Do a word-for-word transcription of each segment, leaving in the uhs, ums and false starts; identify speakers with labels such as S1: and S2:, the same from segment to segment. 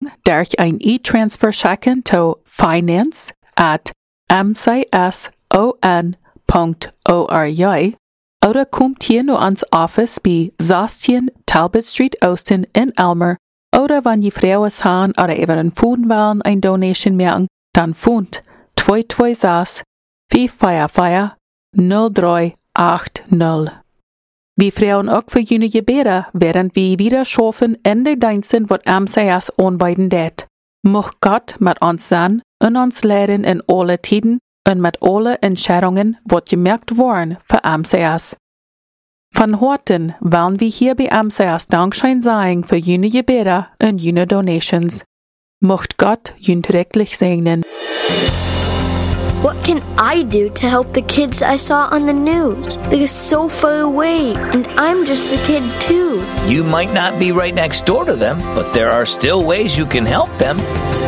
S1: darf ein e-transfer schicken to finance at m c s o n dot org oder kommt hier nur ans Office bei sechzehn Talbot Street Austin in Elmer oder wenn die Frauen haben oder eben ein Fund wollen ein Donation machen, dann Fund zwei zwei sechs vier vier vier null drei acht null. Wir freuen auch für jene Gebete, während wir wieder schaffen in den Diensten, was M C S anbieten wird. Mocht Gott mit uns sein und uns lehren in alle Tiden und mit alle Entscheidungen, was gemerkt wurden für M C S. Von heute wollen wir hier bei M C S Dankschein sagen für jene Gebete und jene Donations. Mocht Gott jün täglich segnen.
S2: What can I do to help the kids I saw on the news? They're so far away, and I'm just a kid too.
S3: You might not be right next door to them, but there are still ways you can help them.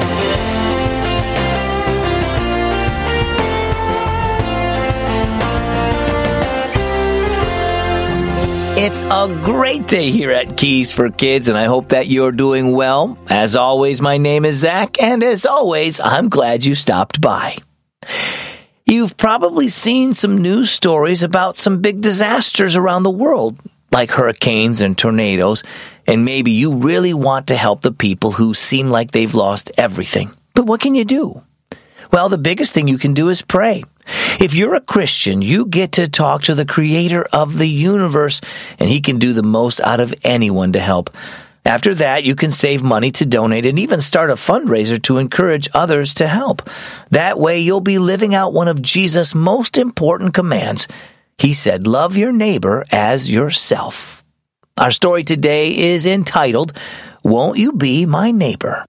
S3: It's a great day here at Keys for Kids, and I hope that you're doing well. As always, my name is Zach, and as always, I'm glad you stopped by. You've probably seen some news stories about some big disasters around the world, like hurricanes and tornadoes, and maybe you really want to help the people who seem like they've lost everything. But what can you do? Well, the biggest thing you can do is pray. If you're a Christian, you get to talk to the Creator of the universe, and He can do the most out of anyone to help. After that, you can save money to donate and even start a fundraiser to encourage others to help. That way, you'll be living out one of Jesus' most important commands. He said, love your neighbor as yourself. Our story today is entitled, Won't You Be My Neighbor?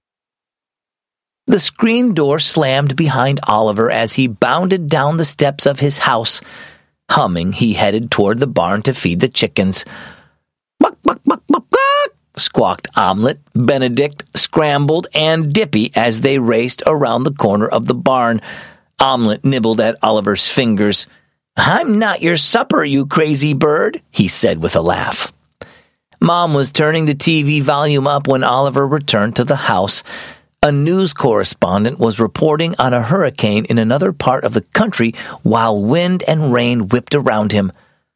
S3: The screen door slammed behind Oliver as he bounded down the steps of his house. Humming, he headed toward the barn to feed the chickens. Buck, buck, buck, buck, buck, squawked Omelette, Benedict, Scrambled, and Dippy as they raced around the corner of the barn. Omelette nibbled at Oliver's fingers. I'm not your supper, you crazy bird, he said with a laugh. Mom was turning the T V volume up when Oliver returned to the house. A news correspondent was reporting on a hurricane in another part of the country while wind and rain whipped around him.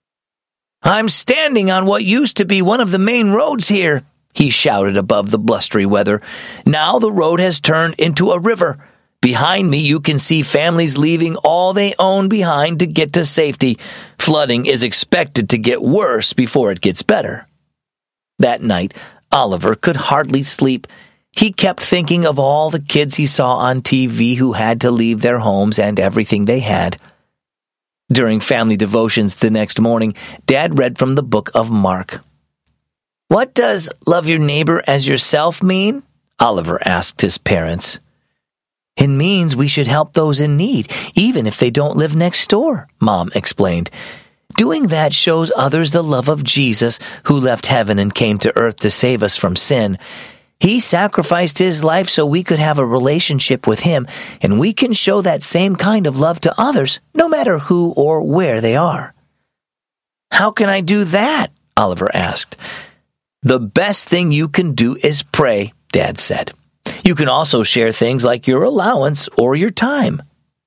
S3: I'm standing on what used to be one of the main roads here, he shouted above the blustery weather. Now the road has turned into a river. Behind me you can see families leaving all they own behind to get to safety. Flooding is expected to get worse before it gets better. That night, Oliver could hardly sleep. He kept thinking of all the kids he saw on T V who had to leave their homes and everything they had. During family devotions the next morning, Dad read from the book of Mark. What does love your neighbor as yourself mean? Oliver asked his parents. It means we should help those in need, even if they don't live next door, Mom explained. Doing that shows others the love of Jesus, who left heaven and came to earth to save us from sin. He sacrificed his life so we could have a relationship with him, and we can show that same kind of love to others, no matter who or where they are. How can I do that? Oliver asked. The best thing you can do is pray, Dad said. You can also share things like your allowance or your time.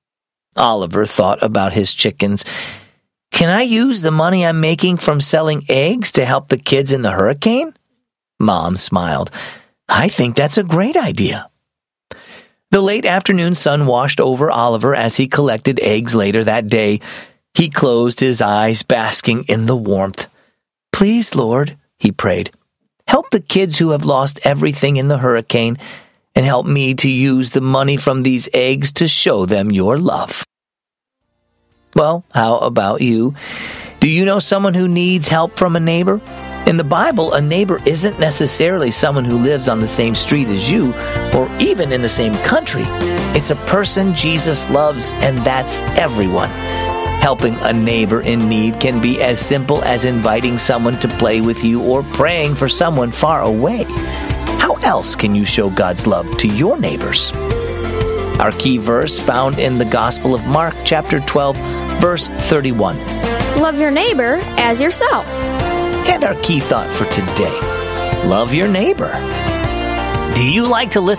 S3: Oliver thought about his chickens. Can I use the money I'm making from selling eggs to help the kids in the hurricane? Mom smiled. I think that's a great idea. The late afternoon sun washed over Oliver as he collected eggs later that day. He closed his eyes, basking in the warmth. Please, Lord, he prayed, help the kids who have lost everything in the hurricane, and help me to use the money from these eggs to show them your love. Well, how about you? Do you know someone who needs help from a neighbor? In the Bible, a neighbor isn't necessarily someone who lives on the same street as you, or even in the same country. It's a person Jesus loves, and that's everyone. Helping a neighbor in need can be as simple as inviting someone to play with you or praying for someone far away. How else can you show God's love to your neighbors? Our key verse found in the Gospel of Mark, chapter twelve, verse thirty-one.
S2: Love your neighbor as yourself.
S3: And our key thought for today, love your neighbor. Do you like to listen